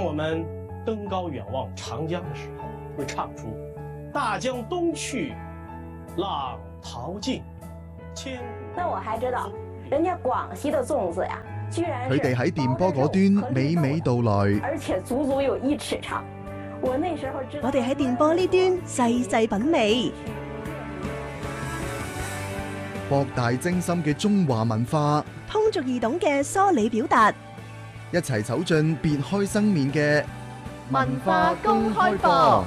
当我们登高远望长江的时候，会唱出“大江东去，浪淘尽，千古”。 那我还知道，人家廣西的粽子呀，居然佢哋喺電波嗰端娓娓道來， 而且足足有1尺長。我那時候知道， 我哋喺電波呢端細細品味， 博大精深嘅中華文化， 通俗易懂嘅梳理表達， 一齊走進別開生面嘅文化公開課。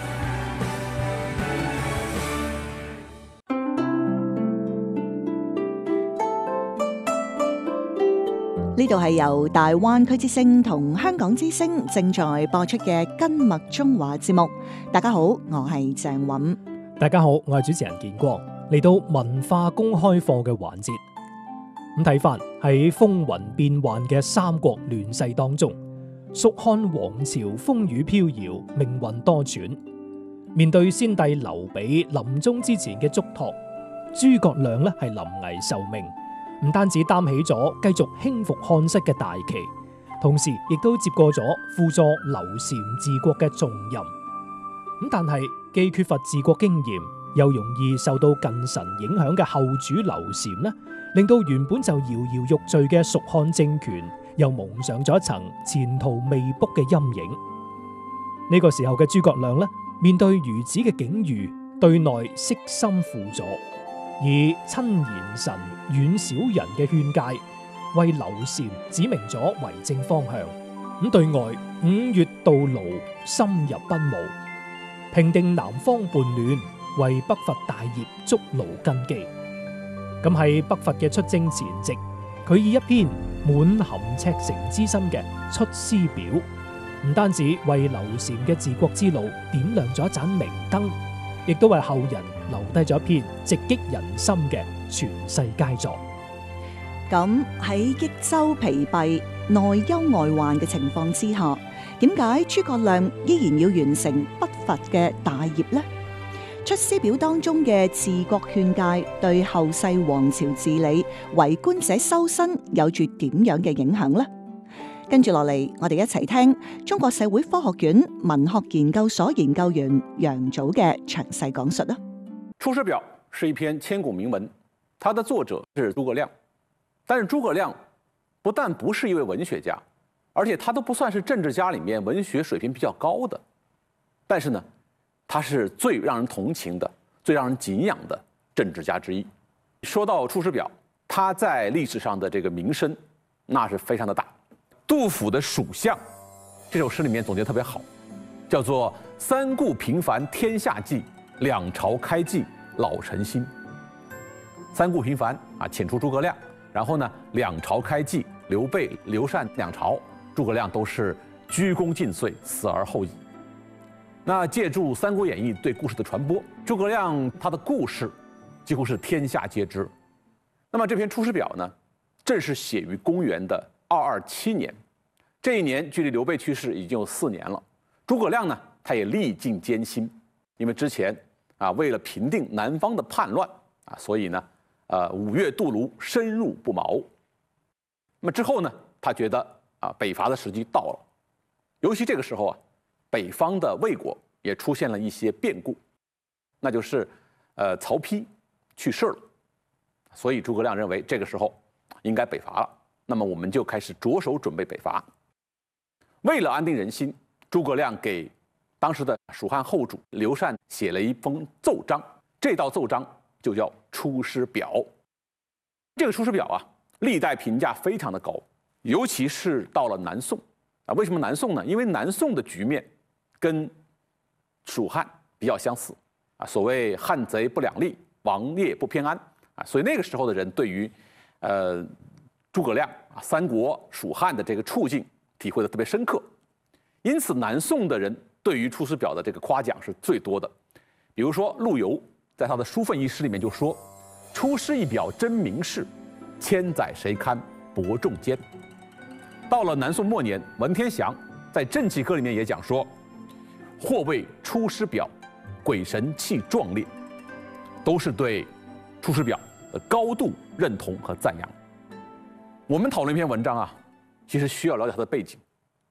呢度係由大灣區之聲同香港之聲正在播出嘅《根脈中華》節目。大家好，我係鄭韻。 大家好，我係主持人建光。嚟到文化公開課嘅環節，咁睇翻喺風雲變幻嘅三國亂世當中，蜀漢王朝風雨飄搖，命運多舛。面對先帝劉備臨終之前嘅囑託，諸葛亮呢係臨危受命。唔單止擔起咗繼續興復漢室嘅大旗，同時亦都接過咗輔助劉禪治國嘅重任。咁但係既缺乏治國經驗，又容易受到近臣影響嘅後主劉禪呢，令到原本就搖搖欲墜嘅蜀漢政權又蒙上咗一層前途未卜嘅陰影。呢個時候嘅諸葛亮呢，面對如此嘅境遇，對內悉心輔助，以親賢臣遠小人嘅勸誡，為劉禪指明咗為政方向。咁對外5月到盧，深入軍務，平定南方叛亂，為北伐大業築牢根基。咁喺北伐嘅出征前夕，佢以一篇滿含赤誠之心嘅《出師表》，唔單止為劉禪嘅治國之路點亮咗一盞明燈，亦都為後人留低咗一篇直擊人心嘅傳世佳作。 咁喺益州疲憊、內憂外患嘅情況之下，點解諸葛亮依然要完成北伐嘅大業呢？出師表當中嘅治國勸誡，對後世王朝治理、為官者修身有住點樣嘅影響呢？跟住落嚟，我哋一齊聽中國社會科學院文學研究所研究員楊祖嘅詳細講述啦。 《出師表》是一篇千古名文，它的作者是諸葛亮。但是諸葛亮不但不是一位文學家，而且他都不算是政治家裡面文學水平比較高的。但是呢，他是最讓人同情的、最讓人敬仰的政治家之一。說到《出師表》，他在歷史上的這個名聲，那是非常的大。杜甫的《蜀相》這首詩裡面總結特別好，叫做“三顧平凡天下計，兩朝開濟老臣心”。三顧平凡啊，遣出諸葛亮，然後呢，兩朝開濟，劉備、劉禪兩朝，諸葛亮都是鞠躬盡瘁，死而後已。那借助《三國演義》對故事的傳播，諸葛亮他的故事幾乎是天下皆知。那麼這篇《出師表》呢，正是寫於公元的227年，這一年距離劉備去世已經有4年了。諸葛亮呢，他也歷盡艱辛，因為之前啊，為了平定南方的叛亂啊，所以呢，5月渡盧，深入不毛。那麼之後呢，他覺得啊，北伐的時機到了，尤其這個時候啊，北方的魏國也出現了一些變故，那就是曹丕去世了，所以諸葛亮認為這個時候應該北伐了。那麼我們就開始着手準備北伐。為了安定人心，諸葛亮給當時的蜀漢後主劉禪寫了一封奏章，這道奏章就叫《出師表》。這個《出師表》啊，歷代評價非常的高，尤其是到了南宋啊。為什麼南宋呢？因為南宋的局面跟蜀漢比較相似啊，所謂漢賊不兩立，王業不偏安啊，所以那個時候的人對於諸葛亮啊，三國蜀漢的這個處境體會得特別深刻，因此南宋的人對於《出師表》的這個誇獎是最多的。比如說陸游在他的《書憤一詩》裡面就說：“出師一表真名士，千載誰堪伯仲間。”到了南宋末年，文天祥在《正氣歌》裡面也講說：“或謂出師表，鬼神氣壯烈。”都是對《出師表》的高度認同和讚揚。我們討論一篇文章啊，其實需要了解它的背景。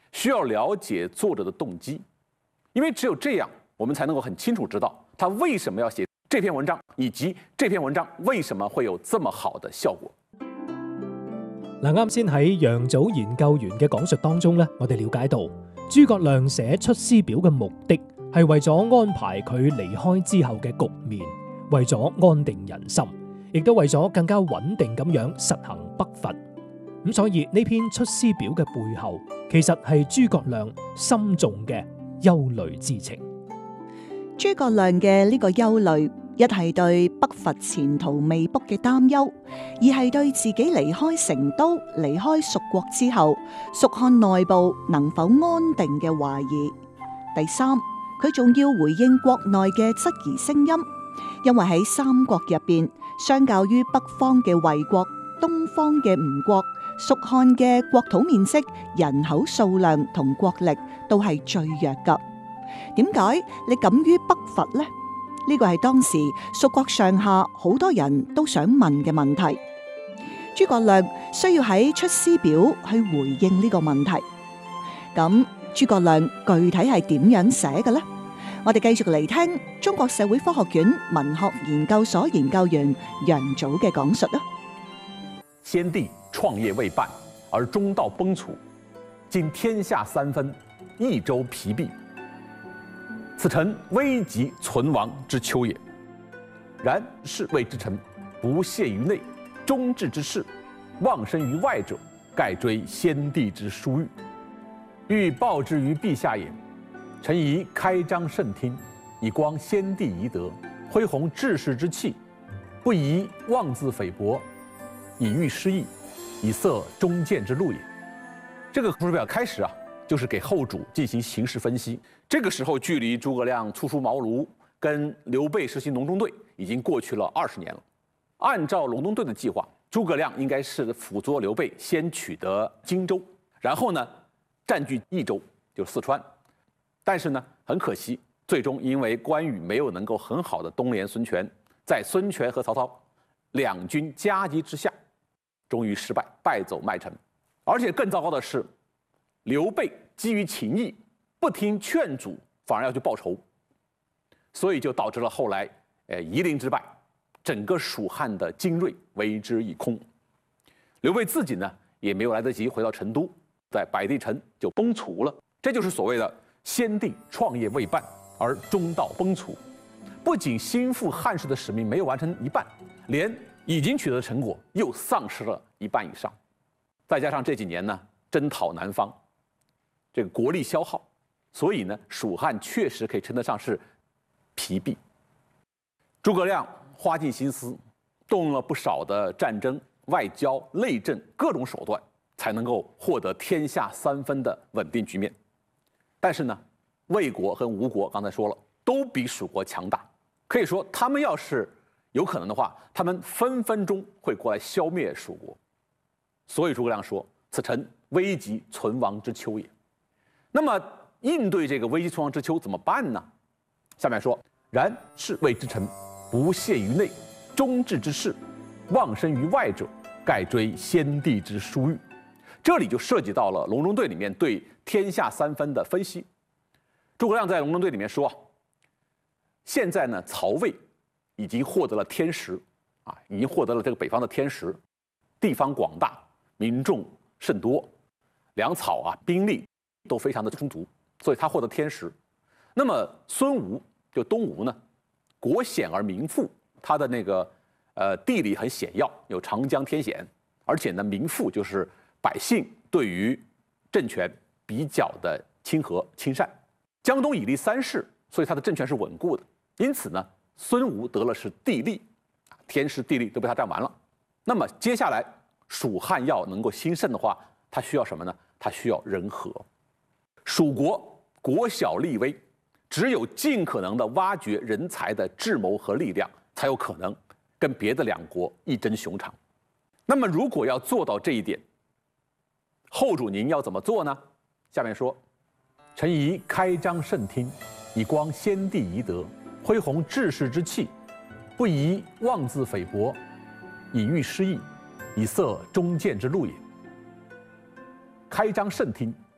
需要了解作者的动机，因为只有这样，我们才能够很清楚知道他为什么要写这篇文章，以及这篇文章为什么会有这么好的效果。 嗱，啱先喺楊祖研究員嘅講述當中咧，我哋了解到諸葛亮寫出師表嘅目的係為咗安排佢離開之後嘅局面，為咗安定人心，亦都為咗更加穩定咁樣實行北伐。咁所以呢篇出師表嘅背後，其實係諸葛亮深重嘅憂慮之情。 諸葛亮嘅呢個憂慮，一係對北伐前途未卜嘅擔憂，二係對自己離開成都、離開蜀國之後，蜀漢內部能否安定嘅懷疑。第三，佢仲要回應國內嘅質疑聲音，因為喺三國入邊，相較於北方嘅魏國、東方嘅吳國，蜀漢嘅國土面積、人口數量同國力都係最弱㗎。點解你敢於北伐呢？呢個係當時蜀國上下好多人都想問嘅問題。諸葛亮需要喺出師表去回應呢個問題。咁諸葛亮具體係點樣寫嘅呢？我哋繼續嚟聽中國社會科學院文學研究所研究員楊祖嘅講述啦。 先帝創業未半，而中道崩殂，今天下三分，益州疲敝。此臣危急存亡之秋也。然侍卫之臣，不懈于内，忠志之士，忘身于外者，盖追先帝之殊遇。欲报之于陛下也。臣宜開張慎聽，以光先帝遺德，恢弘志士之氣，不宜妄自菲薄，以喻失意，以塞忠谏之路也。这个出师表开始啊，就是给后主进行形势分析。这个时候，距离诸葛亮初出茅庐，跟刘备实行隆中对，已经过去了20年了。按照隆中对的计划，诸葛亮应该是辅佐刘备，先取得荆州，然后呢，占据益州，就是四川。但是呢，很可惜，最终因为关羽没有能够很好的东联孙权，在孙权和曹操两军夹击之下，终于失败，败走麦城。而且更糟糕的是，刘备基于情义，不听劝阻，反而要去报仇，所以就导致了后来夷陵之败，整个蜀汉的精锐为之一空。刘备自己呢，也没有来得及回到成都，在白帝城就崩殂了。这就是所谓的先帝创业未半而中道崩殂，不仅心腹汉室的使命没有完成一半，连已经取得的成果又丧失了一半以上。再加上这几年呢，征讨南方，这个国力消耗，所以呢，蜀汉确实可以称得上是疲弊。诸葛亮花尽心思，动了不少的战争、外交、内政各种手段，才能够获得天下三分的稳定局面。但是呢，魏国和吴国刚才说了，都比蜀国强大，可以说他们要是有可能的话，他们分分钟会过来消灭蜀国。所以诸葛亮说：“此臣危急存亡之秋也。”那么应对这个危急存亡之秋怎么办呢？下面说：“然侍卫之臣，不懈于内，忠志之士，忘身于外者，盖追先帝之殊遇。”这里就涉及到了隆中对里面对天下三分的分析。诸葛亮在隆中对里面说，现在呢，曹魏已经获得了天时，已经获得了这个北方的天时，地方广大，民众甚多，粮草啊、兵力都非常的充足，所以他获得天时。那么孙吴就东吴呢，国险而民富，他的那个地理很险要，有长江天险，而且呢，民富就是百姓对于政权比较的亲和亲善。江东以立三世，所以他的政权是稳固的。因此呢，孙吴得了是地利，天时地利都被他占完了。那么接下来蜀汉要能够兴盛的话，他需要什么呢？他需要人和。蜀国国小力微，只有尽可能的挖掘人才的智谋和力量，才有可能跟别的两国一争熊掌。那么如果要做到这一点，后主您要怎么做呢？下面说：“臣宜开张慎听，以光先帝遗德，恢弘志士之气，不宜妄自菲薄，以喻失意，以塞忠谏之路也。”开张慎听，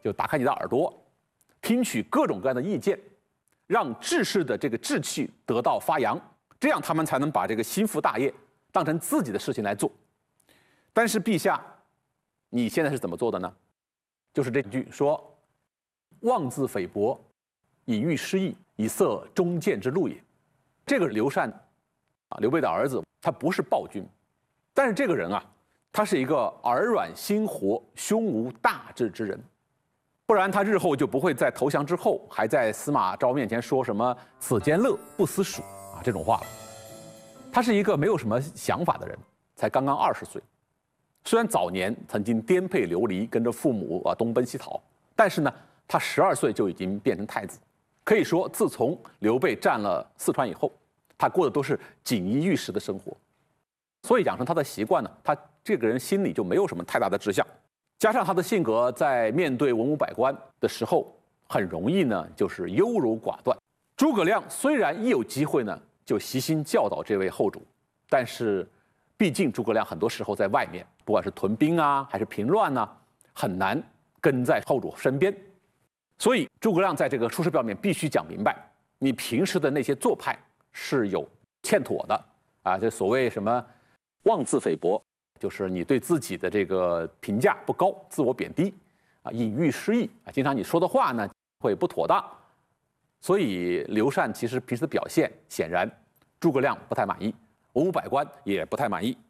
就打开你的耳朵，听取各种各样的意见，让治世的这个志气得到发扬，这样他们才能把这个心腹大业当成自己的事情来做。但是陛下，你现在是怎么做的呢？就是这句说：“妄自菲薄，以御师义，以塞忠谏之路也。”这个刘禅刘备的儿子，他不是暴君，但是这个人啊，他是一个耳软心活、胸无大志之人，不然他日后就不会在投降之后还在司马昭面前说什么“此间乐，不思蜀”这种话了。他是一个没有什么想法的人，才刚刚20岁。虽然早年曾经颠沛流离，跟着父母东奔西逃，但是呢，他12岁就已经变成太子。可以说，自从刘备占了四川以后，他过的都是锦衣玉食的生活。所以养成他的习惯呢，他这个人心里就没有什么太大的志向。加上他的性格，在面对文武百官的时候，很容易呢就是优柔寡断。诸葛亮虽然一有机会呢就悉心教导这位后主，但是毕竟诸葛亮很多时候在外面，不管是屯兵啊还是平乱啊，很难跟在后主身边。所以诸葛亮在这个出师表面必须讲明白，你平时的那些做派是有欠妥的啊，这所谓什么妄自菲薄，就是你对自己的这个评价不高，自我贬低啊，隐喻失意啊，经常你说的话呢会不妥当。所以劉禅其實平時的表現顯然諸葛亮不太滿意，文武百官也不太滿意。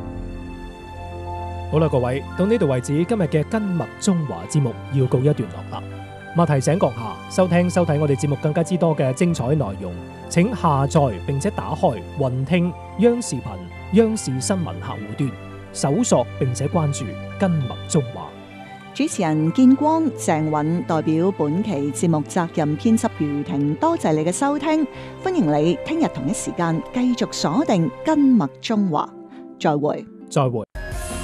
好啦，各位，到呢度為止，今日嘅根脈中華節目要告一段落啦。提醒閣下收睇我哋節目更加之多嘅精彩內容，請下載並且打開雲聽央視頻、央視新聞客戶端，搜索並且關注根脈中華。 主持人建光、鄭韻代表本期節目責任編輯余婷，多謝你嘅收聽，歡迎你聽日同一時間繼續鎖定根脈中華，再會。 再會。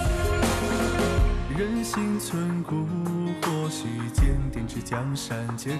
人心存古，或許堅定之江山皆